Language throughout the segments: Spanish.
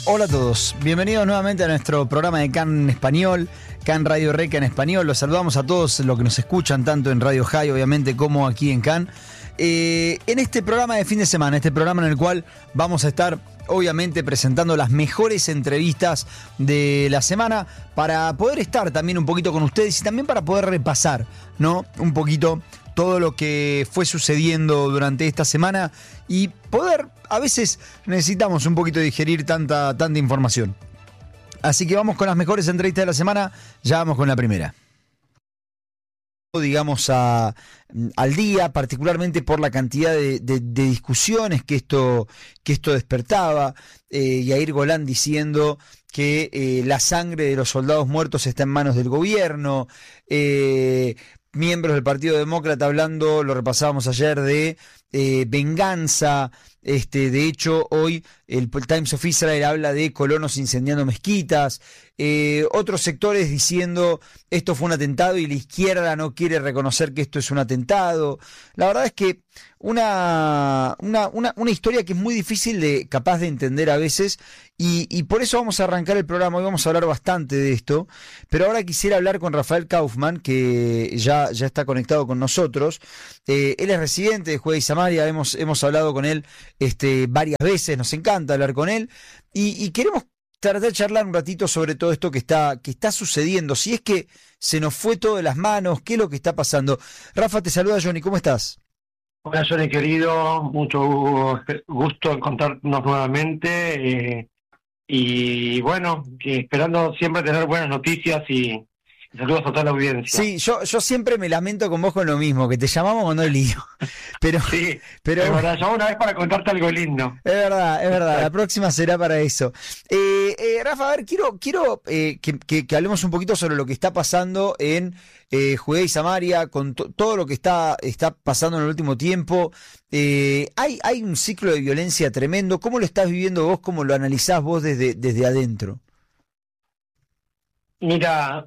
Hola a todos, bienvenidos nuevamente a nuestro programa de CAN Español, CAN Radio Reca en español. Los saludamos a todos los que nos escuchan, tanto en Radio High, obviamente, como aquí en CAN. En este programa de fin de semana, este programa en el cual vamos a estar, obviamente, presentando las mejores entrevistas de la semana para poder estar también un poquito con ustedes y también para poder repasar, ¿no?, un poquito todo lo que fue sucediendo durante esta semana y poder, a veces necesitamos un poquito digerir tanta información. Así que vamos con las mejores entrevistas de la semana, ya vamos con la primera. Digamos al día, particularmente por la cantidad de discusiones que esto despertaba, Yair Golan diciendo que la sangre de los soldados muertos está en manos del gobierno, miembros del Partido Demócrata hablando, lo repasábamos ayer, de venganza. De hecho, hoy el Times of Israel habla de colonos incendiando mezquitas, otros sectores diciendo esto fue un atentado y la izquierda no quiere reconocer que esto es un atentado. La verdad es que una historia que es muy difícil capaz de entender a veces, y por eso vamos a arrancar el programa. Hoy vamos a hablar bastante de esto, pero ahora quisiera hablar con Rafael Kaufman, que ya está conectado con nosotros. Él es residente de Judea y Samaria, hemos hablado con él varias veces, nos encanta hablar con él, y queremos tratar de charlar un ratito sobre todo esto que está sucediendo, si es que se nos fue todo de las manos, qué es lo que está pasando. Rafa, te saluda Johnny, ¿cómo estás? Hola Johnny querido, mucho gusto encontrarnos nuevamente, y bueno, esperando siempre tener buenas noticias y saludos a toda la audiencia. Sí, yo siempre me lamento con vos con lo mismo, que te llamamos cuando hay lío. Pero, sí, pero es verdad, yo una vez para contarte algo lindo. Es verdad, la próxima será para eso. Rafa, a ver, quiero que hablemos un poquito sobre lo que está pasando en Judea y Samaria, con todo lo que está pasando en el último tiempo. Hay un ciclo de violencia tremendo. ¿Cómo lo estás viviendo vos? ¿Cómo lo analizás vos desde adentro? Mira,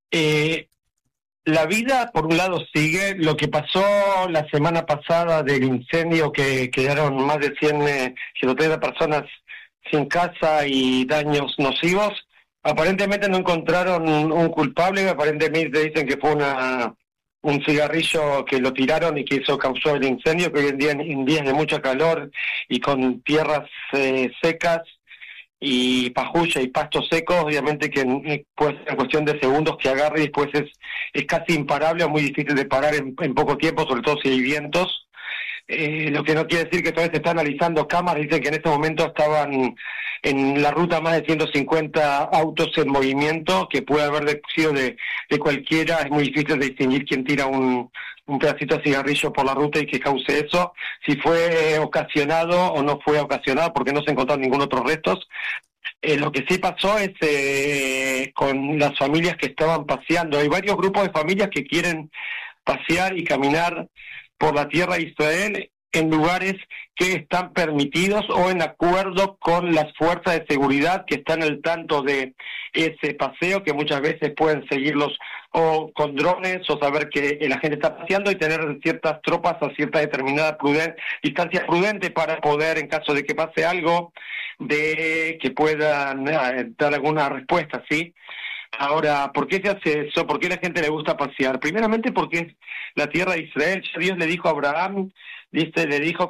la vida por un lado sigue. Lo que pasó la semana pasada del incendio, que quedaron más de 130 personas sin casa y daños nocivos, aparentemente no encontraron un culpable. Aparentemente dicen que fue un cigarrillo que lo tiraron y que eso causó el incendio, que hoy en día, en días de mucha calor y con tierras secas y pajulla y pastos secos, obviamente que puede ser cuestión de segundos que agarre y después es casi imparable o muy difícil de parar en poco tiempo, sobre todo si hay vientos. Lo que no quiere decir que todavía se está analizando cámaras. Dicen que en este momento estaban en la ruta más de 150 autos en movimiento, que puede haber sido de cualquiera. Es muy difícil de distinguir quién tira un pedacito de cigarrillo por la ruta y que cause eso, si fue ocasionado o no fue ocasionado, porque no se encontraron ningún otro restos. Lo que sí pasó es con las familias que estaban paseando. Hay varios grupos de familias que quieren pasear y caminar por la tierra de Israel en lugares que están permitidos o en acuerdo con las fuerzas de seguridad que están al tanto de ese paseo, que muchas veces pueden seguirlos o con drones o saber que la gente está paseando y tener ciertas tropas a cierta determinada distancia prudente para poder, en caso de que pase algo, de que puedan dar alguna respuesta, ¿sí? Ahora, ¿por qué se hace eso? ¿Por qué a la gente le gusta pasear? Primeramente porque es la tierra de Israel. Dios le dijo a Abraham, le dijo,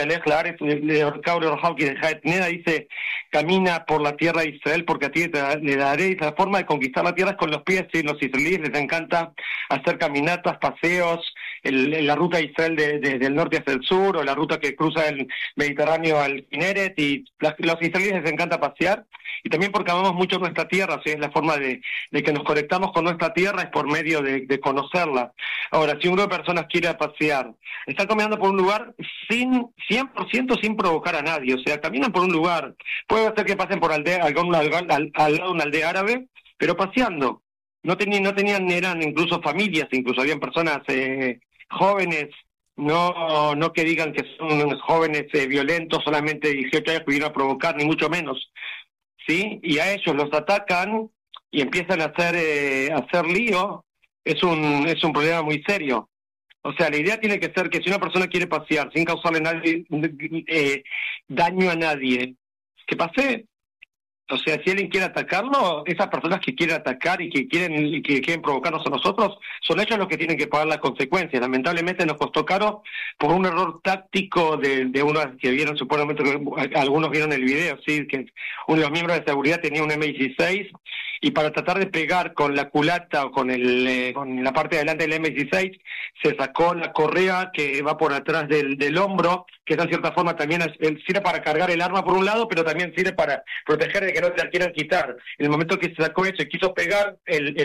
dice, camina por la tierra de Israel porque a ti le daré. Y la forma de conquistar la tierra es con los pies, ¿sí? Los israelíes les encanta hacer caminatas, paseos, la ruta de Israel desde el norte hacia el sur, o la ruta que cruza el Mediterráneo al Kineret, y los israelíes les encanta pasear, y también porque amamos mucho nuestra tierra, ¿sí? Es la forma de que nos conectamos con nuestra tierra, es por medio de conocerla. Ahora, si un grupo de personas quiere pasear, están caminando por un lugar 100% sin provocar a nadie, o sea, caminan por un lugar, puede ser que pasen por al lado de una aldea árabe, pero paseando. No tenían, eran incluso familias, incluso habían personas jóvenes, no que digan que son jóvenes violentos, solamente 18 años que vinieron a provocar, ni mucho menos, ¿sí? Y a ellos los atacan y empiezan a hacer lío. Es un problema muy serio. O sea, la idea tiene que ser que si una persona quiere pasear sin causarle daño a nadie, que pase, O sea, si alguien quiere atacarlo, esas personas que quieren atacar y que quieren provocarnos a nosotros, son ellos los que tienen que pagar las consecuencias. Lamentablemente nos costó caro por un error táctico de unos que vieron, supuestamente, algunos vieron el video, sí, que uno de los miembros de seguridad tenía un M16 y para tratar de pegar con la culata o con la parte de adelante del M16, se sacó la correa que va por atrás del hombro, que en cierta forma también sirve para cargar el arma por un lado, pero también sirve para proteger de que no te la quieran quitar. En el momento que se sacó eso y quiso pegar,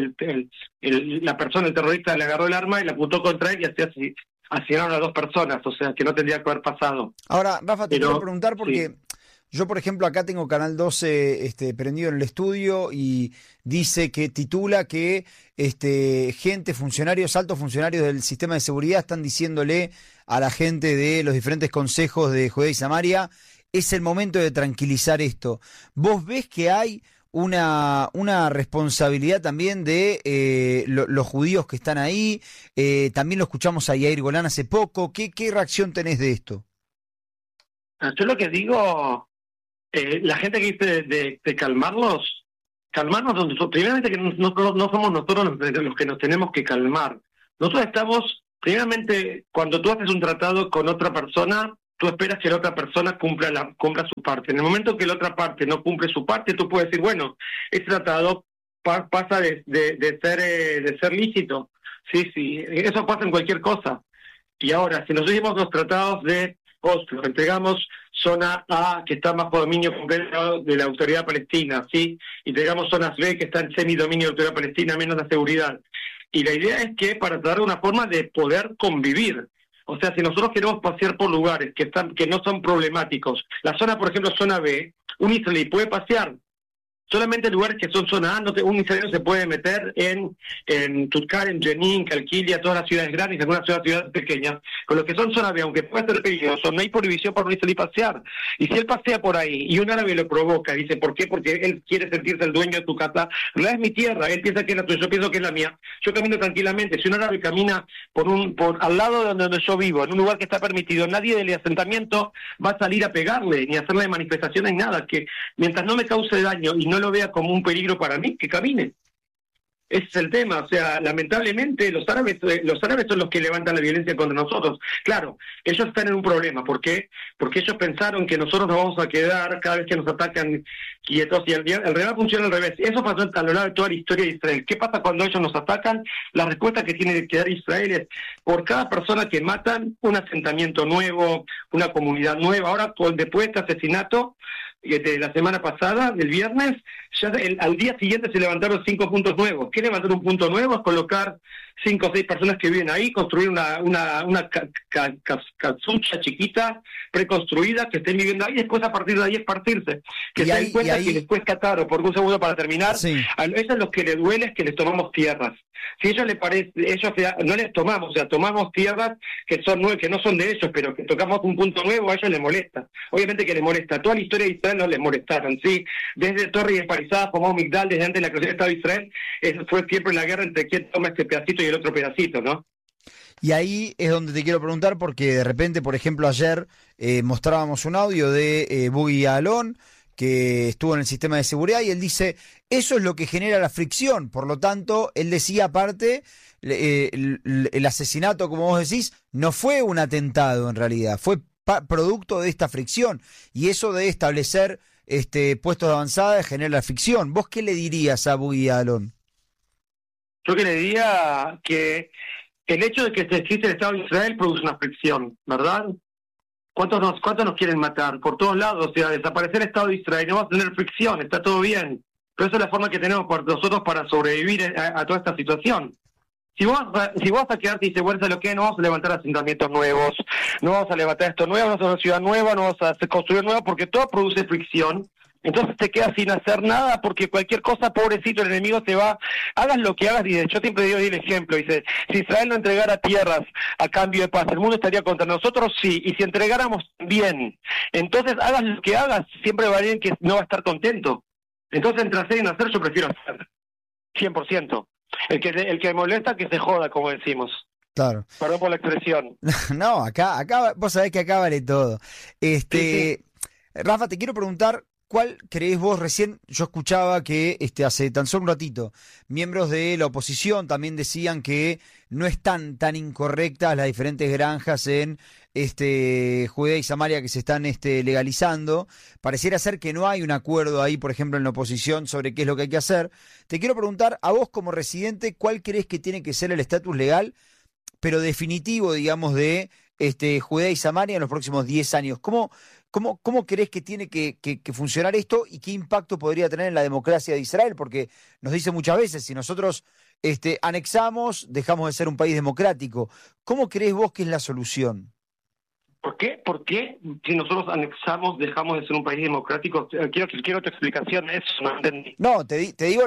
la persona, el terrorista, le agarró el arma y la apuntó contra él y así asesinaron a 2 personas, o sea, que no tendría que haber pasado. Ahora, Rafa, te quiero preguntar porque... Sí. Yo, por ejemplo, acá tengo Canal 12 prendido en el estudio y dice que titula que funcionarios, altos funcionarios del sistema de seguridad están diciéndole a la gente de los diferentes consejos de Judea y Samaria, es el momento de tranquilizar esto. ¿Vos ves que hay una responsabilidad también de los judíos que están ahí? También lo escuchamos a Yair Golán hace poco. ¿Qué reacción tenés de esto? Yo lo que digo... la gente que dice de calmarnos, primeramente que no somos nosotros los que nos tenemos que calmar. Nosotros estamos, primeramente, cuando tú haces un tratado con otra persona, tú esperas que la otra persona cumpla su parte. En el momento que la otra parte no cumple su parte, tú puedes decir, bueno, ese tratado pasa de ser lícito. Sí, eso pasa en cualquier cosa. Y ahora, si nos seguimos los tratados de Oslo, entregamos zona A, que está bajo dominio completo de la autoridad palestina, ¿sí? Y entregamos zonas B, que está en semidominio de la autoridad palestina, menos la seguridad. Y la idea es que para dar una forma de poder convivir. O sea, si nosotros queremos pasear por lugares que no son problemáticos, la zona, por ejemplo, zona B, un israelí puede pasear. Solamente lugares que son zona A, un israelí se puede meter en Tulkar, en Jenin, Calquilia, todas las ciudades grandes, algunas ciudades pequeñas. Con lo que son zona B, aunque puede ser peligroso, no hay prohibición para un israelí pasear. Y si él pasea por ahí y un árabe lo provoca, dice, ¿por qué? Porque él quiere sentirse el dueño de tu casa. No es mi tierra, él piensa que es la tuya, yo pienso que es la mía. Yo camino tranquilamente. Si un árabe camina al lado de donde yo vivo, en un lugar que está permitido, nadie del asentamiento va a salir a pegarle, ni a hacerle manifestaciones, nada. Que mientras no me cause daño y no lo vea como un peligro para mí, que camine. Ese es el tema, o sea, lamentablemente los árabes son los que levantan la violencia contra nosotros. Claro, ellos están en un problema. ¿Por qué? Porque ellos pensaron que nosotros nos vamos a quedar cada vez que nos atacan quietos, y el real funciona al revés. Eso pasó a lo largo de toda la historia de Israel. ¿Qué pasa cuando ellos nos atacan? La respuesta que tiene que dar Israel es, por cada persona que matan, un asentamiento nuevo, una comunidad nueva. Ahora, después de este asesinato, de la semana pasada, del viernes, ya al día siguiente se levantaron 5 puntos nuevos. ¿Qué levantar un punto nuevo? Es colocar 5 o 6 personas que viven ahí, construir una casucha chiquita, preconstruida, que estén viviendo ahí, y después a partir de ahí es partirse. Que se den cuenta que después Qatar, por un segundo para terminar, sí. A ellos lo que les duele es que les tomamos tierras. Si a ellos les parece, no les tomamos, o sea, tomamos tierras que no son de ellos, pero que tocamos un punto nuevo, a ellos les molesta. Obviamente que les molesta. Toda la historia de Israel no les molestaron, ¿sí? Desde Torre y Esparizada, como Migdal, desde antes de la creación del Estado de Israel, eso fue siempre la guerra entre quién toma este pedacito y el otro pedacito, ¿no? Y ahí es donde te quiero preguntar, porque de repente, por ejemplo, ayer mostrábamos un audio de Buggy Alon, que estuvo en el sistema de seguridad, y él dice, eso es lo que genera la fricción. Por lo tanto, él decía aparte, el asesinato, como vos decís, no fue un atentado en realidad, fue producto de esta fricción. Y eso de establecer puestos de avanzada genera la fricción. ¿Vos qué le dirías a Buggy Alon? Yo que le diría que el hecho de que se existe el Estado de Israel produce una fricción, ¿verdad? ¿Cuántos nos quieren matar? Por todos lados, o sea, desaparecer el Estado de Israel, no vamos a tener fricción, está todo bien. Pero esa es la forma que tenemos nosotros para sobrevivir a toda esta situación. Si vos vas a quedarte y dices, bueno, ¿sabes lo que? No vamos a levantar asentamientos nuevos, no vamos a levantar esto nuevo, no vamos a hacer una ciudad nueva, no vamos a construir nueva, porque todo produce fricción. Entonces te quedas sin hacer nada, porque cualquier cosa, pobrecito, el enemigo te va, hagas lo que hagas. Dice, yo siempre doy el ejemplo, dice, si Israel no entregara tierras a cambio de paz, ¿el mundo estaría contra nosotros? Sí, y si entregáramos, bien. Entonces hagas lo que hagas, siempre va a haber alguien que no va a estar contento. Entonces entre hacer y no hacer, yo prefiero hacer, 100%. El que molesta, que se joda, como decimos. Claro. Perdón por la expresión. No, acá vos sabés que acá vale todo. Sí. Rafa, te quiero preguntar, ¿cuál creés vos? Recién yo escuchaba que hace tan solo un ratito, miembros de la oposición también decían que no están tan incorrectas las diferentes granjas en Judea y Samaria que se están legalizando. Pareciera ser que no hay un acuerdo ahí, por ejemplo, en la oposición sobre qué es lo que hay que hacer. Te quiero preguntar, a vos como residente, ¿cuál crees que tiene que ser el estatus legal, pero definitivo, digamos, de Judea y Samaria en los próximos 10 años? ¿Cómo crees que tiene que funcionar esto y qué impacto podría tener en la democracia de Israel? Porque nos dice muchas veces, si nosotros anexamos, dejamos de ser un país democrático. ¿Cómo crees vos que es la solución? ¿Por qué? ¿Por qué si nosotros anexamos dejamos de ser un país democrático? Quiero tu explicación, eso no entendí. No, te digo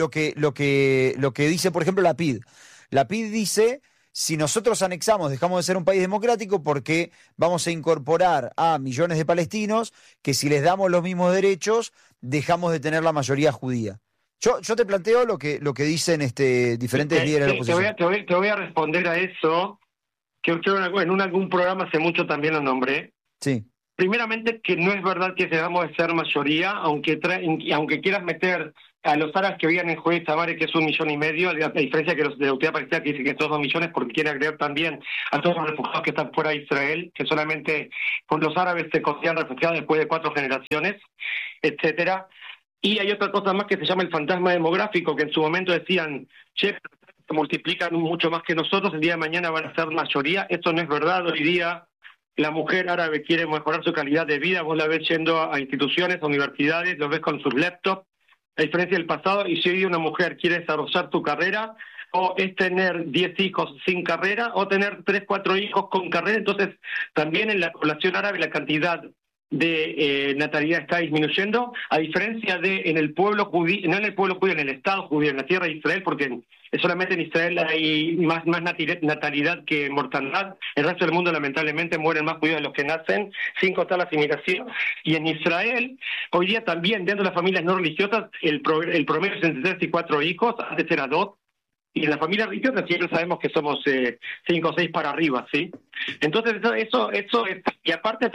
lo que dice, por ejemplo, la PID. La PID dice: si nosotros anexamos, dejamos de ser un país democrático porque vamos a incorporar a millones de palestinos que si les damos los mismos derechos, dejamos de tener la mayoría judía. Yo te planteo lo que dicen diferentes líderes de la oposición. Te voy a responder a eso, que yo en algún programa hace mucho también lo nombré. Sí. Primeramente, que no es verdad que dejamos de ser mayoría, aunque quieras meter a los árabes que viven en Judea y Samaria, que es 1,5 millones, a diferencia que los de la Autoridad Palestina que dicen que son 2 millones, porque quieren agregar también a todos los refugiados que están fuera de Israel, que solamente con los árabes se consideran refugiados después de 4 generaciones, etcétera. Y hay otra cosa más que se llama el fantasma demográfico, que en su momento decían, che, se multiplican mucho más que nosotros, el día de mañana van a ser mayoría. Esto no es verdad. Hoy día la mujer árabe quiere mejorar su calidad de vida, vos la ves yendo a instituciones, a universidades, lo ves con sus laptops, a diferencia del pasado. Y si hoy día una mujer quiere desarrollar su carrera, o es tener 10 hijos sin carrera, o tener 3, 4 hijos con carrera. Entonces también en la población árabe la cantidad de natalidad está disminuyendo, a diferencia de en el pueblo judío, no en el pueblo judío, en el Estado judío, en la tierra de Israel, porque solamente en Israel hay más natalidad que mortalidad. El resto del mundo lamentablemente mueren más judíos de los que nacen, sin contar la asimilación. Y en Israel, hoy día también, dentro de las familias no religiosas, el promedio es entre 3 y 4 hijos, antes era 2. Y en la familia religiosa siempre sabemos que somos 5 o 6 para arriba, ¿sí? Entonces eso es, y aparte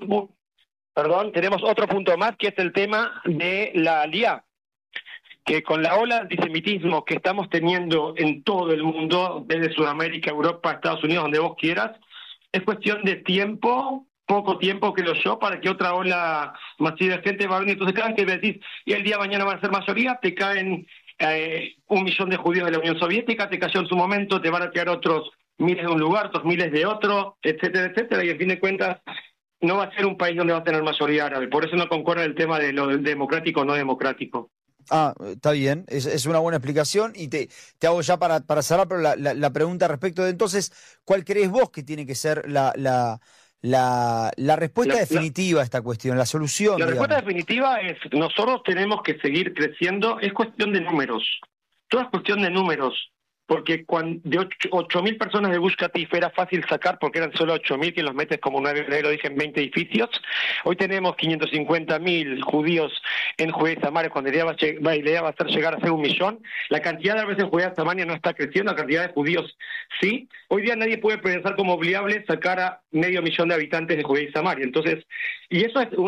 tenemos otro punto más, que es el tema de la Aliyá, que con la ola de antisemitismo que estamos teniendo en todo el mundo, desde Sudamérica, Europa, Estados Unidos, donde vos quieras, es cuestión de tiempo, poco tiempo creo yo, para que otra ola masiva de gente va a venir. Entonces cada vez que decís, y el día de mañana van a ser mayoría, te caen 1 millón de judíos de la Unión Soviética, te cayó en su momento, te van a quedar otros miles de un lugar, otros miles de otro, etcétera, etcétera, y al fin de cuentas no va a ser un país donde va a tener mayoría árabe. Por eso no concuerda el tema de lo democrático o no democrático. Está bien, es una buena explicación y te hago ya para cerrar, pero la pregunta respecto de entonces, ¿cuál crees vos que tiene que ser la respuesta definitiva a esta cuestión, la solución? La respuesta definitiva es, nosotros tenemos que seguir creciendo, es cuestión de números, todo es cuestión de números. Porque de 8.000 personas de Gush Katif era fácil sacar porque eran solo 8.000 que los metes como 9, lo dije, en 20 edificios. Hoy tenemos 550.000 judíos en Judea y Samaria, cuando la idea va a ser llegar a ser 1 millón. La cantidad de árabes en Judea y Samaria no está creciendo, la cantidad de judíos sí. Hoy día nadie puede pensar como viable sacar a 500.000 de habitantes de Judea y Samaria. Entonces, y eso es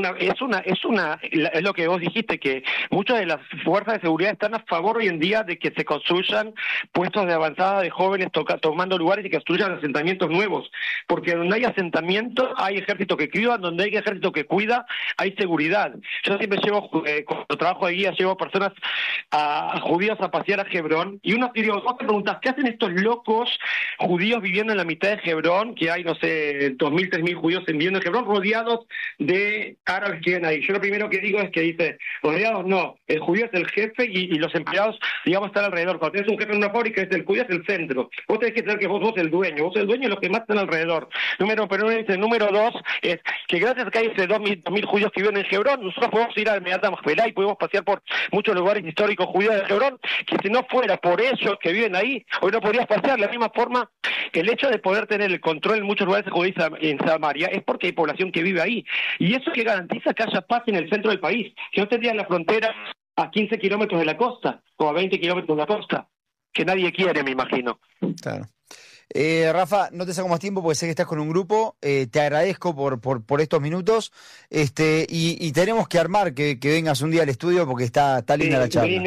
lo que vos dijiste, que muchas de las fuerzas de seguridad están a favor hoy en día de que se construyan puestos de avanzada de jóvenes tomando lugares y que construyan asentamientos nuevos, porque donde hay asentamiento hay ejército que cuida, donde hay ejército que cuida hay seguridad. Yo siempre cuando trabajo de guía, llevo personas a judíos a pasear a Hebrón, y vos te preguntás, ¿qué hacen estos locos judíos viviendo en la mitad de Hebrón, que hay, no sé, 2.000, 3.000 judíos viviendo en Hebrón, rodeados de árabes que viven ahí? Yo lo primero que digo es que dice, rodeados no, el judío es el jefe y los empleados, digamos, están alrededor. Cuando tienes un jefe en una fábrica, el judío es el centro. Vos tenés que saber que vos sos el dueño y los que más están alrededor. Número 2 es que gracias a que hay 2.000 judíos que viven en Hebrón, nosotros podemos ir al Meat Machpelah y podemos pasear por muchos lugares históricos judíos de Hebrón, que si no fuera por ellos que viven ahí, hoy no podrías pasear. De la misma forma, el hecho de poder tener el control en muchos lugares de Judea en Samaria es porque hay población que vive ahí. Y eso que garantiza que haya paz en el centro del país. Si no tendrían la frontera a 15 kilómetros de la costa o a 20 kilómetros de la costa, que nadie quiere, me imagino. Claro. Rafa, no te saco más tiempo porque sé que estás con un grupo. Te agradezco por estos minutos. Y tenemos que armar que vengas un día al estudio porque está linda la charla.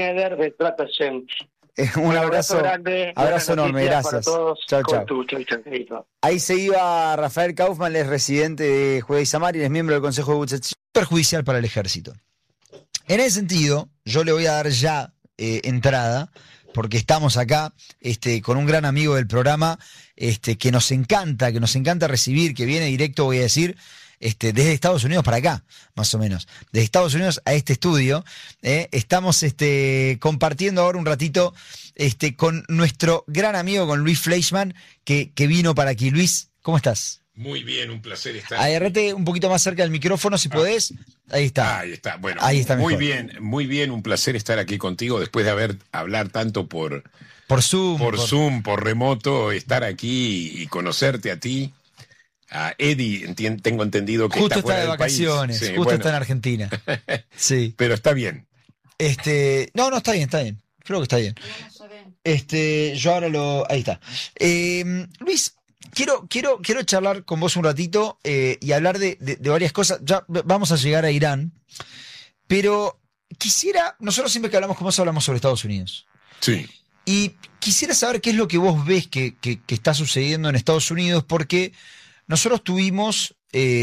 Un abrazo grande, abrazo enorme, gracias. Chao, chao. Ahí se iba Rafael Kaufman, es residente de Juega y Samar y es miembro del Consejo de Bucetich. Perjudicial para el ejército. En ese sentido, yo le voy a dar ya entrada, porque estamos acá con un gran amigo del programa que nos encanta recibir, que viene directo, voy a decir, desde Estados Unidos para acá, más o menos. Desde Estados Unidos a este estudio. Estamos compartiendo ahora un ratito con nuestro gran amigo, con Luis Fleischmann, que vino para aquí. Luis, ¿cómo estás? Muy bien, un placer estar aquí. Agarrate un poquito más cerca del micrófono, si podés. Ahí está. Ahí está. Bueno, ahí está mejor. Muy bien, un placer estar aquí contigo después de hablar tanto por Zoom, por remoto, estar aquí y conocerte a ti. A Eddie, tengo entendido que justo está fuera de del vacaciones, país. Sí, justo está en Argentina. Sí. Pero está bien. No, está bien. Creo que está bien. Yo ahora ahí está. Luis, quiero charlar con vos un ratito y hablar de varias cosas. Ya vamos a llegar a Irán, pero nosotros siempre que hablamos con vos hablamos sobre Estados Unidos. Sí. Y quisiera saber qué es lo que vos ves que está sucediendo en Estados Unidos, porque nosotros tuvimos,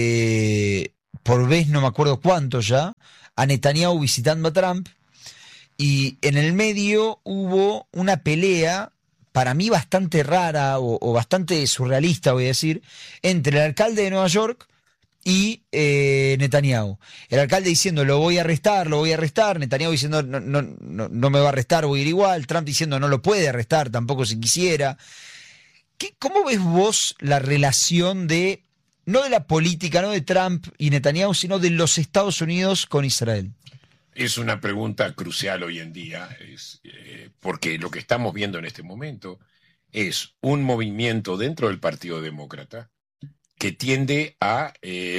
por vez no me acuerdo cuánto ya, a Netanyahu visitando a Trump, y en el medio hubo una pelea, para mí bastante rara o bastante surrealista, voy a decir, entre el alcalde de Nueva York y Netanyahu. El alcalde diciendo lo voy a arrestar, Netanyahu diciendo no me va a arrestar, voy a ir igual, Trump diciendo no lo puede arrestar, tampoco si quisiera. ¿Cómo ves vos la relación no de la política, no de Trump y Netanyahu, sino de los Estados Unidos con Israel? Es una pregunta crucial hoy en día, porque lo que estamos viendo en este momento es un movimiento dentro del Partido Demócrata que tiende a,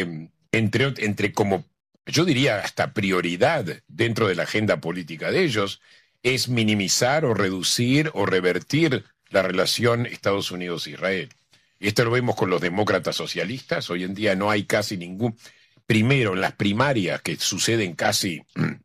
entre como yo diría hasta prioridad dentro de la agenda política de ellos, es minimizar o reducir o revertir la relación Estados Unidos-Israel. Y esto lo vemos con los demócratas socialistas. Hoy en día no hay casi ningún... Primero, en las primarias que suceden casi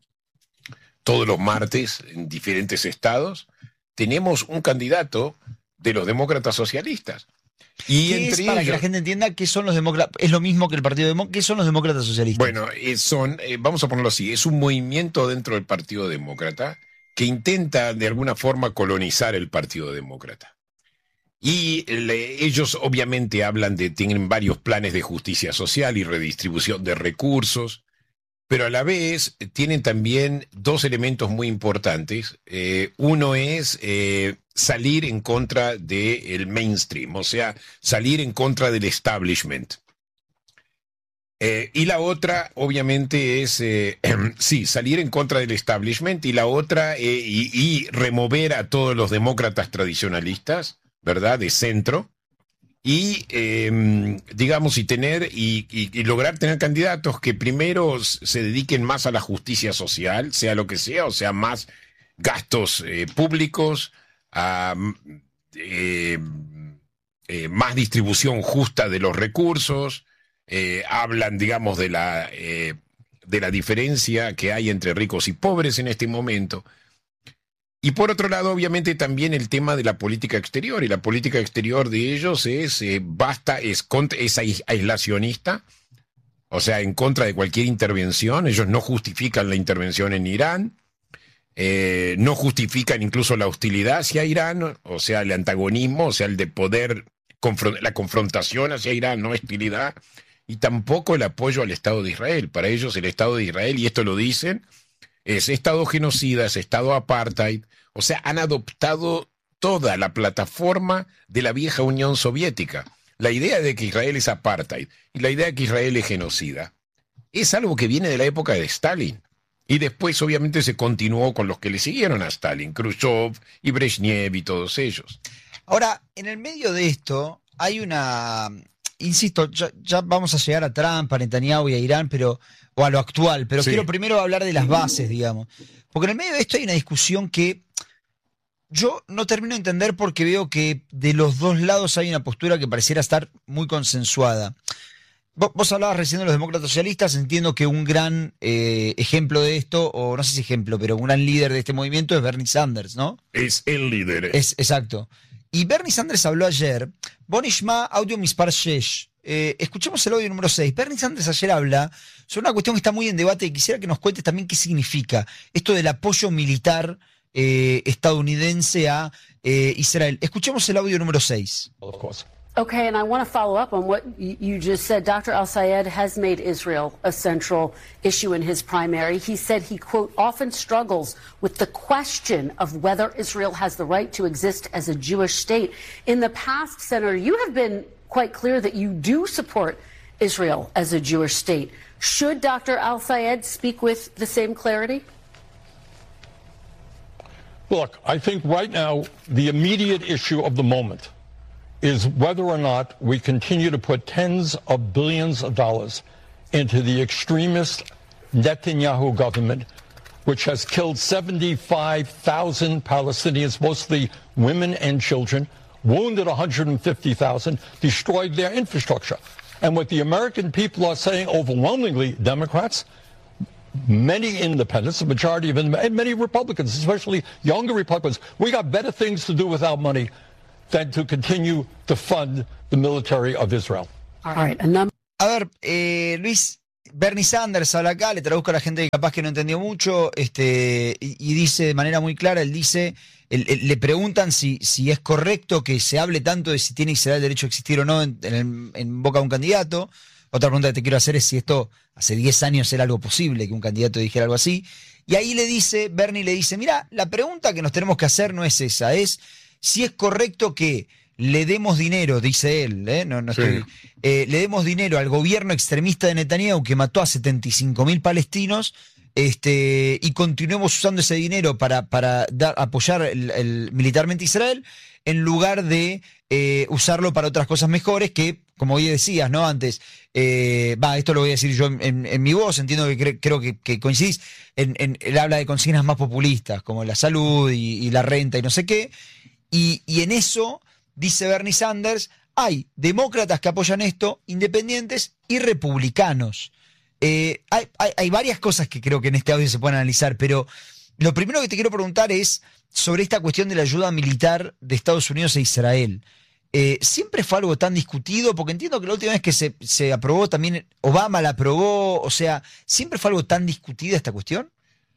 todos los martes en diferentes estados, tenemos un candidato de los demócratas socialistas. Y ¿Qué es, para que la gente entienda, qué son los demócratas? Es lo mismo que el Partido Demócrata. ¿Qué son los demócratas socialistas? Bueno, vamos a ponerlo así, es un movimiento dentro del Partido Demócrata que intenta de alguna forma colonizar el Partido Demócrata. Y ellos obviamente tienen varios planes de justicia social y redistribución de recursos, pero a la vez tienen también dos elementos muy importantes. Uno es salir en contra del mainstream, o sea, salir en contra del establishment. Y la otra, obviamente, es, salir en contra del establishment, y la otra, y remover a todos los demócratas tradicionalistas, ¿verdad?, de centro, y, digamos, y lograr tener candidatos que primero se dediquen más a la justicia social, sea lo que sea, o sea, más gastos públicos, más distribución justa de los recursos. Hablan, digamos, de la diferencia que hay entre ricos y pobres en este momento. Y por otro lado, obviamente, también el tema de la política exterior. Y la política exterior de ellos es aislacionista, o sea, en contra de cualquier intervención. Ellos no justifican la intervención en Irán, no justifican incluso la hostilidad hacia Irán, o sea, el antagonismo, o sea, el de poder, la confrontación hacia Irán, no hostilidad. Y tampoco el apoyo al Estado de Israel. Para ellos el Estado de Israel, y esto lo dicen, es Estado genocida, es Estado apartheid. O sea, han adoptado toda la plataforma de la vieja Unión Soviética. La idea de que Israel es apartheid y la idea de que Israel es genocida es algo que viene de la época de Stalin. Y después obviamente se continuó con los que le siguieron a Stalin, Khrushchev y Brezhnev y todos ellos. Ahora, en el medio de esto hay una... Insisto, ya vamos a llegar a Trump, a Netanyahu y a Irán, o a lo actual, pero sí, quiero primero hablar de las bases, digamos. Porque en el medio de esto hay una discusión que yo no termino de entender porque veo que de los dos lados hay una postura que pareciera estar muy consensuada. Vos hablabas recién de los demócratas socialistas, entiendo que un gran ejemplo de esto, o no sé si ejemplo, pero un gran líder de este movimiento es Bernie Sanders, ¿no? Es el líder. Exacto. Y Bernie Sanders habló ayer, Bonishma Audio Mispar Shesh. Escuchemos el audio número 6. Bernie Sanders ayer habla sobre una cuestión que está muy en debate y quisiera que nos cuentes también qué significa esto del apoyo militar estadounidense a Israel. Escuchemos el audio número 6. Of course. Okay, and I want to follow up on what you just said. Dr. Al-Sayed has made Israel a central issue in his primary. He said he, quote, often struggles with the question of whether Israel has the right to exist as a Jewish state. In the past, Senator, you have been quite clear that you do support Israel as a Jewish state. Should Dr. Al-Sayed speak with the same clarity? Look, I think right now the immediate issue of the moment is whether or not we continue to put tens of billions of dollars into the extremist Netanyahu government, which has killed 75,000 Palestinians, mostly women and children, wounded 150,000, destroyed their infrastructure. And what the American people are saying, overwhelmingly Democrats, many independents, the majority of them, and many Republicans, especially younger Republicans, we got better things to do with our money than to continue to fund the military of Israel. All right. A ver, Luis, Bernie Sanders habla acá, le traduzco a la gente que capaz que no entendió mucho, y dice de manera muy clara, él dice, le preguntan si es correcto que se hable tanto de si tiene Israel derecho a existir o no en boca de un candidato. Otra pregunta que te quiero hacer es si esto hace 10 años era algo posible que un candidato dijera algo así. Y ahí Bernie le dice, mira, la pregunta que nos tenemos que hacer no es esa, es si es correcto que le demos dinero, dice él, le demos dinero al gobierno extremista de Netanyahu que mató a 75.000 palestinos, y continuemos usando ese dinero para apoyar militarmente a Israel, en lugar de usarlo para otras cosas mejores que, como bien decías, ¿no? Antes, esto lo voy a decir yo en mi voz, entiendo que creo que coincidís, él habla de consignas más populistas, como la salud y la renta y no sé qué. Y en eso, dice Bernie Sanders, hay demócratas que apoyan esto, independientes y republicanos. Hay varias cosas que creo que en este audio se pueden analizar, pero lo primero que te quiero preguntar es sobre esta cuestión de la ayuda militar de Estados Unidos a Israel. ¿Siempre fue algo tan discutido? Porque entiendo que la última vez que se aprobó también, Obama la aprobó, o sea, ¿siempre fue algo tan discutida esta cuestión?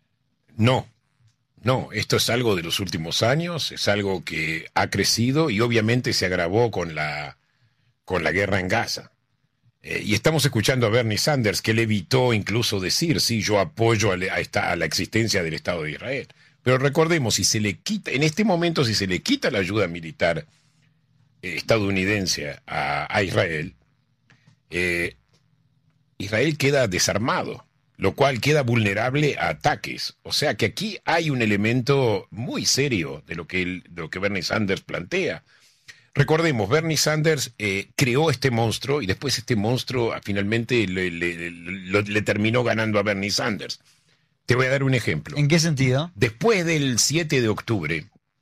No, esto es algo de los últimos años, es algo que ha crecido y obviamente se agravó con la guerra en Gaza. Y estamos escuchando a Bernie Sanders, que él evitó incluso decir, sí, yo apoyo a la existencia del Estado de Israel. Pero recordemos, si se le quita la ayuda militar estadounidense a Israel, Israel queda desarmado, lo cual queda vulnerable a ataques. O sea que aquí hay un elemento muy serio de lo que Bernie Sanders plantea. Recordemos, Bernie Sanders creó este monstruo y después este monstruo finalmente le terminó ganando a Bernie Sanders. Te voy a dar un ejemplo. ¿En qué sentido? Después del 7 de octubre,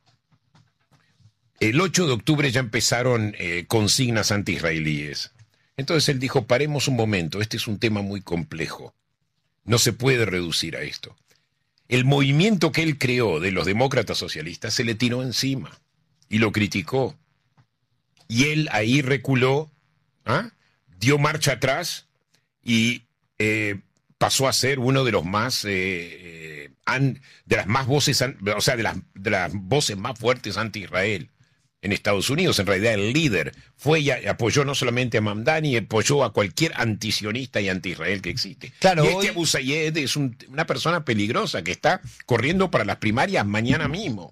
el 8 de octubre ya empezaron consignas anti-israelíes. Entonces él dijo, paremos un momento, este es un tema muy complejo. No se puede reducir a esto. El movimiento que él creó de los demócratas socialistas se le tiró encima y lo criticó. Y él ahí reculó, dio marcha atrás y pasó a ser uno de los más, de las más voces, o sea, de las voces más fuertes anti-Israel en Estados Unidos. En realidad el líder fue y apoyó no solamente a Mamdani, apoyó a cualquier antisionista y anti-Israel que existe. Claro, y Abu Sayed es una persona peligrosa que está corriendo para las primarias mañana mismo,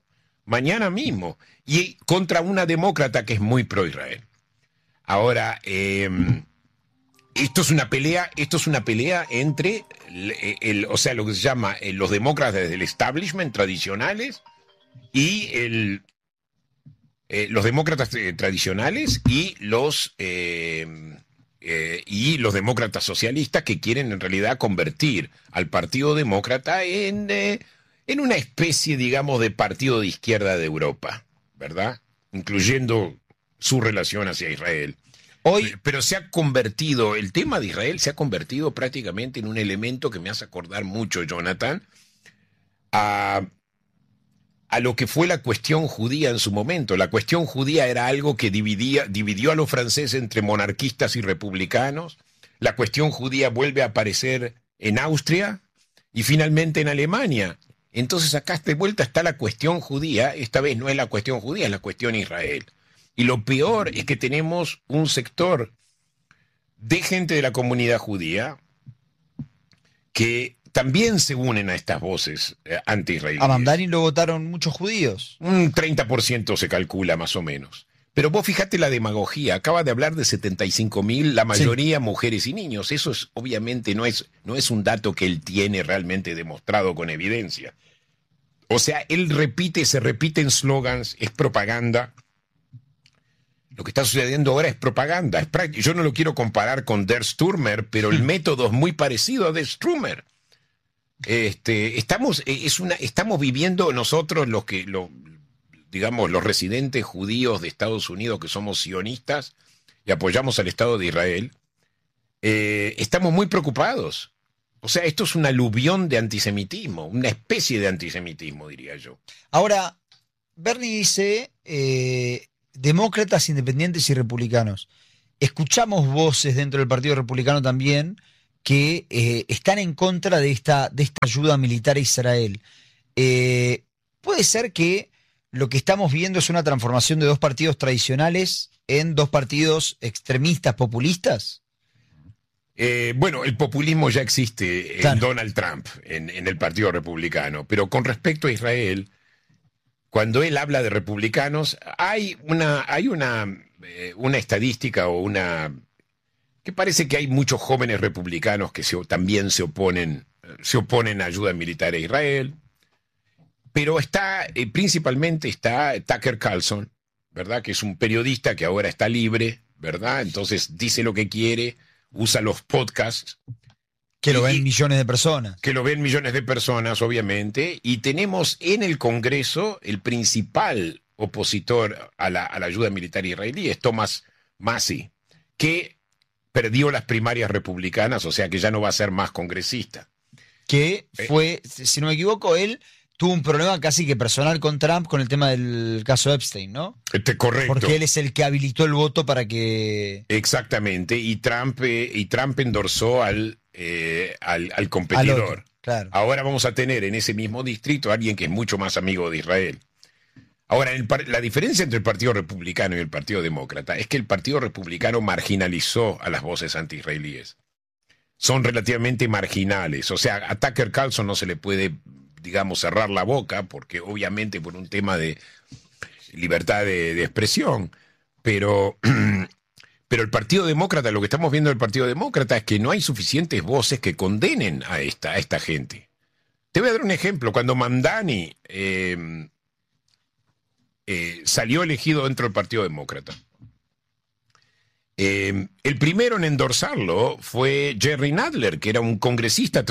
y contra una demócrata que es muy pro-Israel. Ahora, esto es una pelea entre o sea, lo que se llama los demócratas del establishment tradicionales y los demócratas tradicionales y los demócratas socialistas que quieren en realidad convertir al Partido Demócrata en en una especie, digamos, de partido de izquierda de Europa, ¿verdad? Incluyendo su relación hacia Israel. Hoy, Pero se ha convertido, el tema de Israel se ha convertido prácticamente en un elemento que me hace acordar mucho, Jonathan, a lo que fue la cuestión judía en su momento. La cuestión judía era algo que dividió a los franceses entre monarquistas y republicanos. La cuestión judía vuelve a aparecer en Austria y finalmente en Alemania. Entonces acá de vuelta está la cuestión judía. Esta vez no es la cuestión judía, es la cuestión Israel. Y lo peor es que tenemos un sector de gente de la comunidad judía que también se unen a estas voces anti-israelíes. a Mamdani lo votaron muchos judíos. Un 30% se calcula más o menos. Pero vos fíjate la demagogia, acaba de hablar de 75.000, la mayoría mujeres y niños. Eso es, obviamente no es un dato que él tiene realmente demostrado con evidencia. O sea, él se repiten slogans, es propaganda. Lo que está sucediendo ahora es propaganda. Yo no lo quiero comparar con Der Stürmer, pero el método es muy parecido a Der Stürmer. Estamos viviendo nosotros digamos, los residentes judíos de Estados Unidos que somos sionistas y apoyamos al Estado de Israel, estamos muy preocupados. O sea, esto es un aluvión de antisemitismo, una especie de antisemitismo, diría yo. Ahora, Bernie dice demócratas, independientes y republicanos. Escuchamos voces dentro del Partido Republicano también que están en contra de esta ayuda militar a Israel. ¿Puede ser que lo que estamos viendo es una transformación de dos partidos tradicionales en dos partidos extremistas, populistas? Bueno, el populismo ya existe Claro. en Donald Trump, en el Partido Republicano, pero con respecto a Israel, cuando él habla de republicanos, hay una estadística o que parece que hay muchos jóvenes republicanos que también se oponen a ayuda militar a Israel, pero principalmente está Tucker Carlson, ¿verdad? Que es un periodista que ahora está libre, ¿verdad? Entonces dice lo que quiere, usa los podcasts. Que lo ven millones de personas. Que lo ven millones de personas, obviamente, y tenemos en el Congreso el principal opositor a la ayuda militar israelí, es Thomas Massie, que perdió las primarias republicanas, o sea que ya no va a ser más congresista. Que fue, si no me equivoco, él tuvo un problema casi que personal con Trump con el tema del caso Epstein, ¿no? Correcto. Porque él es el que habilitó el voto para que... Exactamente, y Trump endorsó al competidor. Al otro, claro. Ahora vamos a tener en ese mismo distrito a alguien que es mucho más amigo de Israel. Ahora, la diferencia entre el Partido Republicano y el Partido Demócrata es que el Partido Republicano marginalizó a las voces anti-israelíes. Son relativamente marginales. O sea, a Tucker Carlson no se le puede, digamos, cerrar la boca, porque obviamente por un tema de libertad de expresión, pero el Partido Demócrata, lo que estamos viendo del Partido Demócrata es que no hay suficientes voces que condenen a esta gente. Te voy a dar un ejemplo. Cuando Mamdani salió elegido dentro del Partido Demócrata, el primero en endorsarlo fue Jerry Nadler, que era un congresista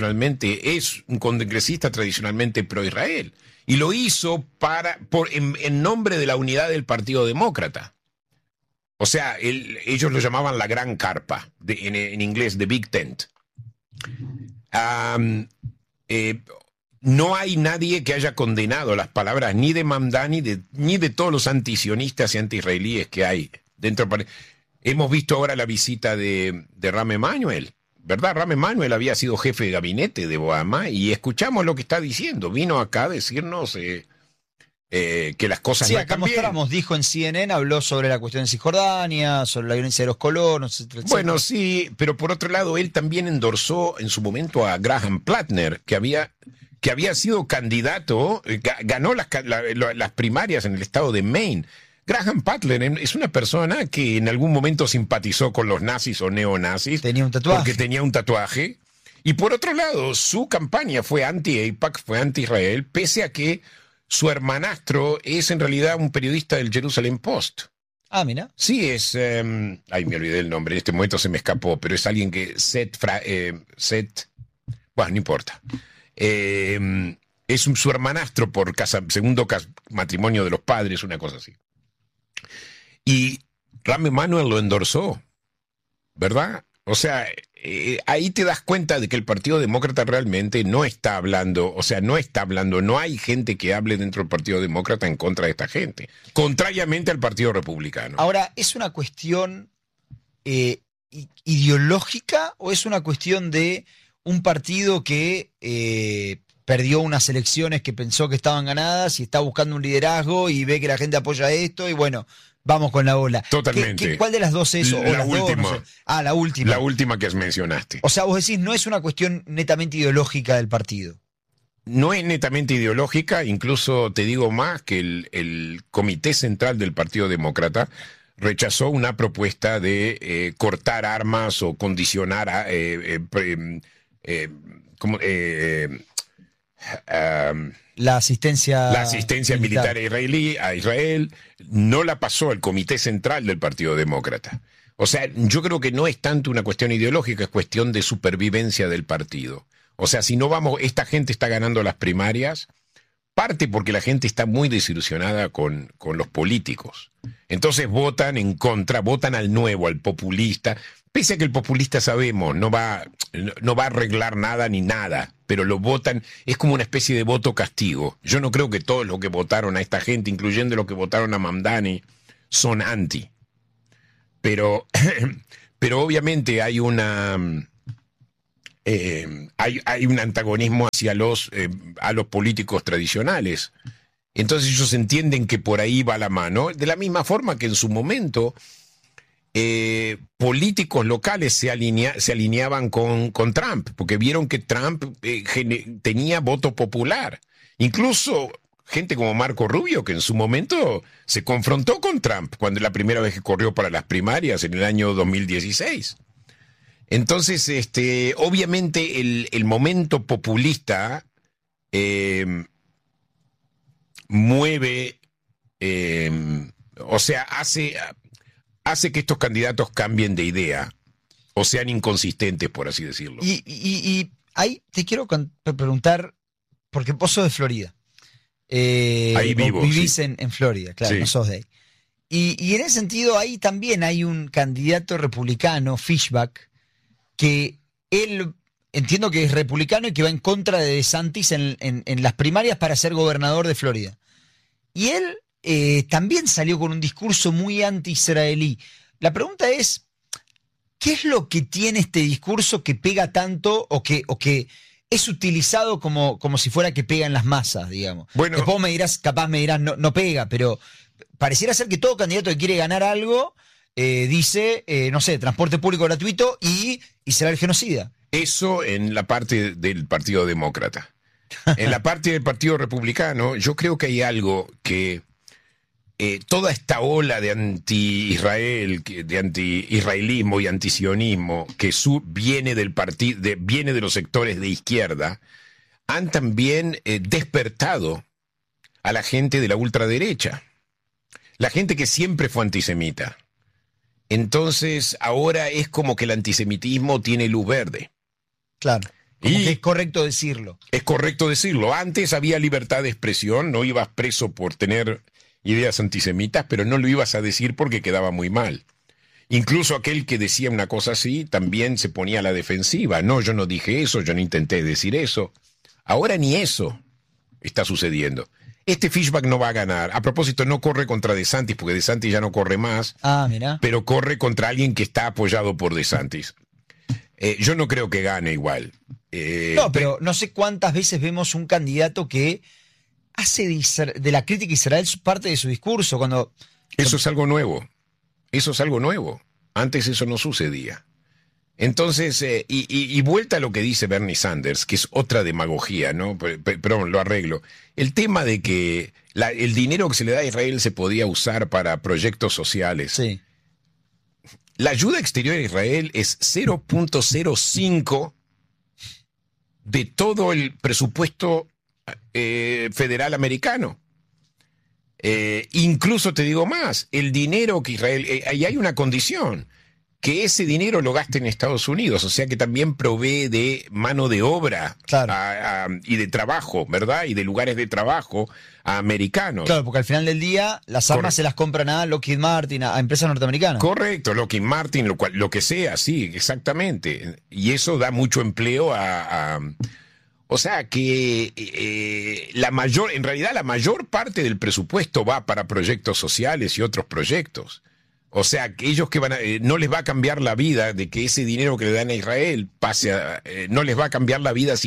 tradicionalmente pro-Israel, y lo hizo en nombre de la unidad del Partido Demócrata. O sea, ellos lo llamaban la gran carpa, en inglés, the big tent. No hay nadie que haya condenado las palabras ni de Mamdani ni de todos los antisionistas y anti-israelíes que hay dentro. Hemos visto ahora la visita de Rahm Emanuel, ¿verdad? Rahm Emanuel había sido jefe de gabinete de Obama y escuchamos lo que está diciendo. Vino acá a decirnos que las cosas no acá están bien. mostramos, dijo en CNN, habló sobre la cuestión de Cisjordania, sobre la violencia de los colonos, etcétera, etcétera. Bueno, sí, pero por otro lado, él también endorsó en su momento a Graham Plattner, que había sido candidato, ganó las primarias en el estado de Maine. Graham Plattner es una persona que en algún momento simpatizó con los nazis o neonazis. Tenía un tatuaje. Porque tenía un tatuaje. Y por otro lado, su campaña fue anti-AIPAC, fue anti-Israel, pese a que su hermanastro es en realidad un periodista del Jerusalem Post. Ah, mira. Sí, me olvidé el nombre, en este momento se me escapó, pero es alguien que bueno, no importa. Es su hermanastro por segundo matrimonio de los padres, una cosa así. Y Rahm Emanuel lo endorsó, ¿verdad? O sea, ahí te das cuenta de que el Partido Demócrata realmente no está hablando, no hay gente que hable dentro del Partido Demócrata en contra de esta gente, contrariamente al Partido Republicano. Ahora, ¿es una cuestión ideológica o es una cuestión de un partido que perdió unas elecciones que pensó que estaban ganadas y está buscando un liderazgo y ve que la gente apoya esto y bueno, vamos con la ola? Totalmente. ¿Cuál de las dos es? La última. Dos, no sé. La última. La última que mencionaste. O sea, vos decís, no es una cuestión netamente ideológica del partido. No es netamente ideológica, incluso te digo más que el Comité Central del Partido Demócrata rechazó una propuesta de cortar armas o condicionar la asistencia militar israelí a Israel. No la pasó el Comité Central del Partido Demócrata. O sea, yo creo que no es tanto una cuestión ideológica, es cuestión de supervivencia del partido. O sea, si no vamos, esta gente está ganando las primarias, parte porque la gente está muy desilusionada con los políticos. Entonces votan en contra, votan al nuevo, al populista, pese a que el populista sabemos, no va a arreglar nada ni nada, pero lo votan, es como una especie de voto castigo. Yo no creo que todos los que votaron a esta gente, incluyendo los que votaron a Mamdani, son anti. Pero obviamente hay hay un antagonismo hacia a los políticos tradicionales. Entonces ellos entienden que por ahí va la mano, de la misma forma que en su momento políticos locales se alineaban con Trump, porque vieron que Trump tenía voto popular. Incluso gente como Marco Rubio, que en su momento se confrontó con Trump cuando la primera vez que corrió para las primarias en el año 2016. Entonces, obviamente el momento populista mueve, o sea, hace que estos candidatos cambien de idea o sean inconsistentes, por así decirlo. Y ahí te quiero preguntar, porque vos sos de Florida. Ahí vivo. Vivís sí. en Florida, claro, Sí. no sos de ahí. Y en ese sentido, ahí también hay un candidato republicano, Fishback, que él entiendo que es republicano y que va en contra de DeSantis en las primarias para ser gobernador de Florida. Y él también salió con un discurso muy anti-israelí. La pregunta es, ¿qué es lo que tiene este discurso que pega tanto o que es utilizado como si fuera que pega en las masas, digamos? Bueno, después capaz me dirás, no pega, pero pareciera ser que todo candidato que quiere ganar algo dice, no sé, transporte público gratuito y será el genocida. Eso en la parte del Partido Demócrata. En la parte del Partido Republicano, yo creo que hay algo que toda esta ola de anti-Israel, de anti-israelismo y antisionismo que viene viene de los sectores de izquierda, han también despertado a la gente de la ultraderecha, la gente que siempre fue antisemita. Entonces, ahora es como que el antisemitismo tiene luz verde. Claro. Como que es correcto decirlo. Es correcto decirlo. Antes había libertad de expresión, no ibas preso por tener ideas antisemitas, pero no lo ibas a decir porque quedaba muy mal. Incluso aquel que decía una cosa así también se ponía a la defensiva. No, yo no dije eso, yo no intenté decir eso. Ahora ni eso está sucediendo. Este Fishback no va a ganar. A propósito, no corre contra DeSantis, porque DeSantis ya no corre más. Mira. Pero corre contra alguien que está apoyado por DeSantis. Yo no creo que gane igual. No, pero no sé cuántas veces vemos un candidato que hace de la crítica a Israel parte de su discurso. Eso es algo nuevo. Eso es algo nuevo. Antes eso no sucedía. Entonces, y vuelta a lo que dice Bernie Sanders, que es otra demagogía, ¿no? Perdón, lo arreglo. El tema de que el dinero que se le da a Israel se podía usar para proyectos sociales. Sí. La ayuda exterior a Israel es 0.05 de todo el presupuesto federal americano. Incluso te digo más, el dinero que Israel... ahí hay una condición, que ese dinero lo gaste en Estados Unidos, o sea que también provee de mano de obra y de trabajo, ¿verdad? Y de lugares de trabajo a americanos. Claro, porque al final del día las armas se las compran a Lockheed Martin, a empresas norteamericanas. Correcto, Lockheed Martin, lo que sea, sí, exactamente. Y eso da mucho empleo o sea que en realidad la mayor parte del presupuesto va para proyectos sociales y otros proyectos. O sea, que ellos no les va a cambiar la vida de que ese dinero que le dan a Israel no les va a cambiar la vida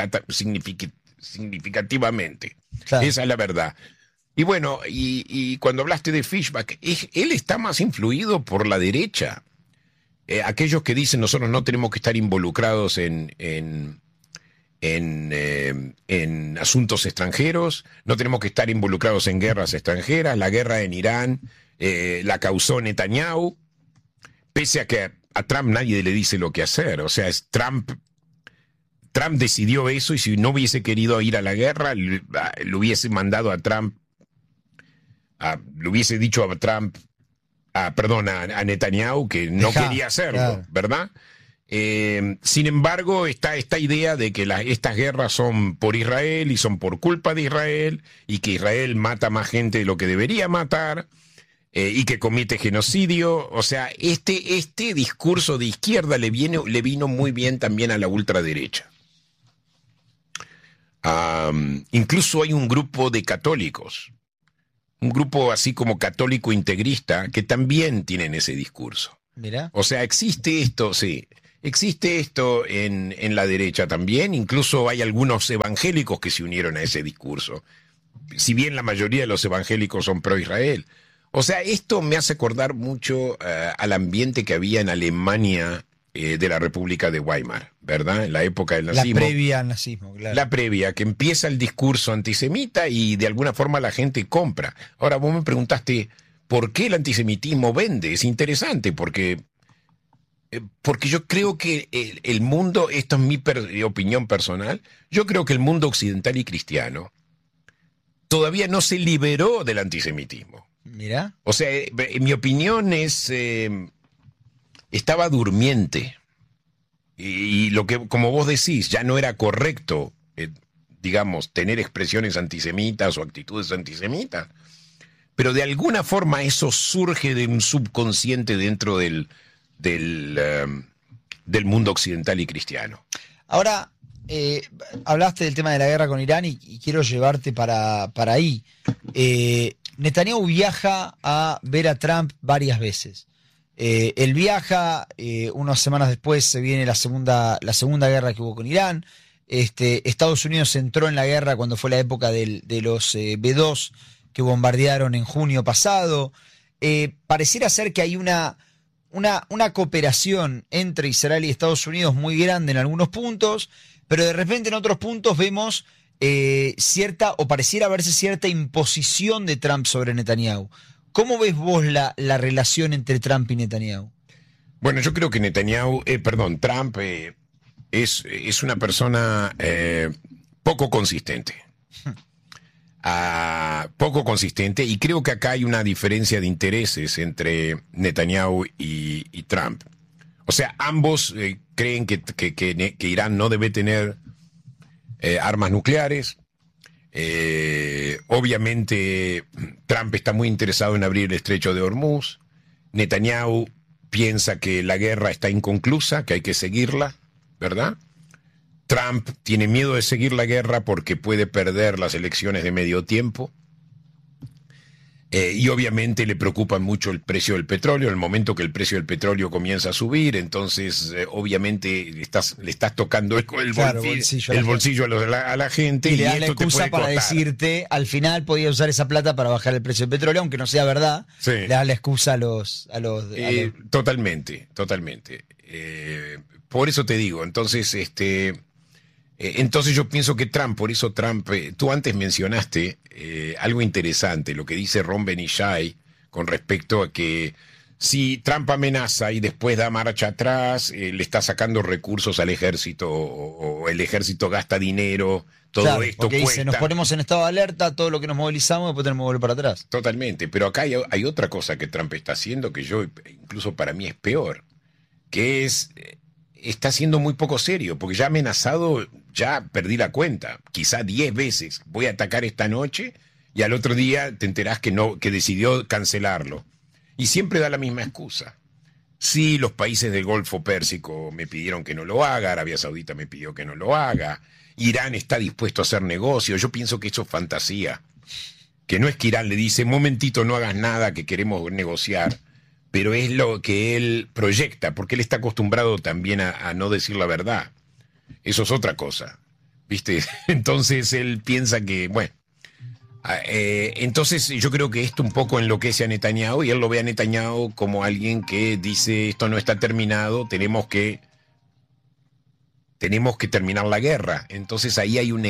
significativamente. Claro. Esa es la verdad. Y bueno, y cuando hablaste de Fishback, él está más influido por la derecha. Aquellos que dicen nosotros no tenemos que estar involucrados en asuntos extranjeros, no tenemos que estar involucrados en guerras extranjeras, la guerra en Irán la causó Netanyahu, pese a que a Trump nadie le dice lo que hacer. O sea, Trump decidió eso, y si no hubiese querido ir a la guerra, le hubiese mandado a Trump, le hubiese dicho a Trump, a Netanyahu que no quería hacerlo, claro. ¿Verdad? Sin embargo, está esta idea de que estas guerras son por Israel y son por culpa de Israel, y que Israel mata más gente de lo que debería matar, y que comete genocidio. O sea, este discurso de izquierda le vino muy bien también a la ultraderecha. Incluso hay un grupo de católicos, un grupo así como católico integrista, que también tienen ese discurso. Mira. O sea, existe esto en la derecha también. Incluso hay algunos evangélicos que se unieron a ese discurso, si bien la mayoría de los evangélicos son pro-Israel. O sea, esto me hace acordar mucho al ambiente que había en Alemania de la República de Weimar, ¿verdad? En la época del nazismo. La previa al nazismo, claro. La previa, que empieza el discurso antisemita y de alguna forma la gente compra. Ahora, vos me preguntaste, ¿por qué el antisemitismo vende? Es interesante, porque yo creo que el mundo, esto es mi opinión personal, yo creo que el mundo occidental y cristiano todavía no se liberó del antisemitismo. Mira. O sea, mi opinión es, estaba durmiente. Y lo que, como vos decís, ya no era correcto, digamos, tener expresiones antisemitas o actitudes antisemitas. Pero de alguna forma eso surge de un subconsciente dentro del mundo occidental y cristiano. Ahora, hablaste del tema de la guerra con Irán y quiero llevarte para ahí. Netanyahu viaja a ver a Trump varias veces. Él viaja, unas semanas después se viene la segunda guerra que hubo con Irán. Estados Unidos entró en la guerra cuando fue la época de los B-2 que bombardearon en junio pasado. Pareciera ser que hay una cooperación entre Israel y Estados Unidos muy grande en algunos puntos, pero de repente en otros puntos vemos pareciera verse cierta imposición de Trump sobre Netanyahu. ¿Cómo ves vos la relación entre Trump y Netanyahu? Bueno, yo creo que Trump es una persona poco consistente. Poco consistente, y creo que acá hay una diferencia de intereses entre Netanyahu y Trump. O sea, ambos creen que Irán no debe tener armas nucleares. Obviamente Trump está muy interesado en abrir el estrecho de Hormuz. Netanyahu piensa que la guerra está inconclusa, que hay que seguirla, ¿verdad? Trump tiene miedo de seguir la guerra porque puede perder las elecciones de medio tiempo. Y obviamente le preocupa mucho el precio del petróleo. En el momento que el precio del petróleo comienza a subir, entonces obviamente le estás tocando el bolsillo a la gente. Y le das la excusa para decirte, al final podía usar esa plata para bajar el precio del petróleo, aunque no sea verdad. Sí. Le das la excusa a los... Totalmente. Por eso te digo, entonces yo pienso que Trump, tú antes mencionaste algo interesante, lo que dice Ron Benishai con respecto a que si Trump amenaza y después da marcha atrás, le está sacando recursos al ejército, o el ejército gasta dinero, todo esto cuesta. Dice, nos ponemos en estado de alerta, todo lo que nos movilizamos, después tenemos que volver para atrás. Totalmente, pero acá hay otra cosa que Trump está haciendo que incluso para mí es peor. que está siendo muy poco serio, porque ya ha amenazado, ya perdí la cuenta, quizá 10 veces, voy a atacar esta noche, y al otro día te enterás que decidió cancelarlo. Y siempre da la misma excusa. Sí, los países del Golfo Pérsico me pidieron que no lo haga, Arabia Saudita me pidió que no lo haga, Irán está dispuesto a hacer negocio. Yo pienso que eso es fantasía. Que no es que Irán le dice, momentito, no hagas nada, que queremos negociar, pero es lo que él proyecta, porque él está acostumbrado también a no decir la verdad. Eso es otra cosa, ¿viste? Entonces él piensa que, bueno, entonces yo creo que esto un poco enloquece a Netanyahu, y él lo ve a Netanyahu como alguien que dice, esto no está terminado, tenemos que terminar la guerra. Entonces ahí hay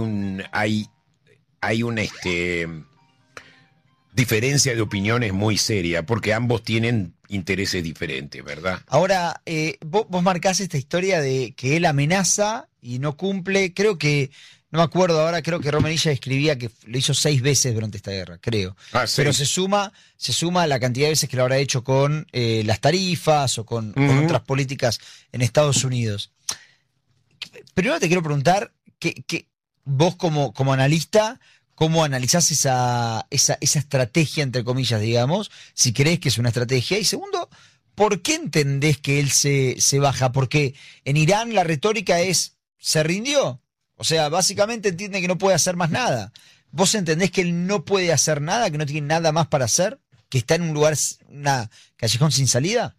una diferencia de opiniones muy seria, porque ambos tienen intereses diferentes, ¿verdad? Ahora, vos marcás esta historia de que él amenaza y no cumple. Creo que, no me acuerdo ahora, creo que Romanilla escribía que lo hizo 6 veces durante esta guerra, creo. Sí. Pero se suma la cantidad de veces que lo habrá hecho con las tarifas o con otras políticas en Estados Unidos. Primero te quiero preguntar, que vos como analista, ¿cómo analizás esa estrategia, entre comillas, digamos? Si crees que es una estrategia. Y segundo, ¿por qué entendés que él se baja? Porque en Irán la retórica es, ¿se rindió? O sea, básicamente entiende que no puede hacer más nada. ¿Vos entendés que él no puede hacer nada, que no tiene nada más para hacer? ¿Que está en un lugar, una callejón sin salida?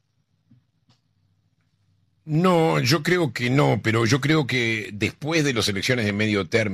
No, yo creo que no, pero yo creo que después de las elecciones de medio término,